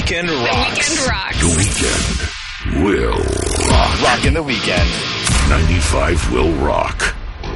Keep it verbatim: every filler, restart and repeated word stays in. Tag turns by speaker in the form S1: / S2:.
S1: weekend rocks.
S2: The weekend rocks.
S3: The weekend will rock.
S1: Rock in the weekend.
S3: ninety-five will rock.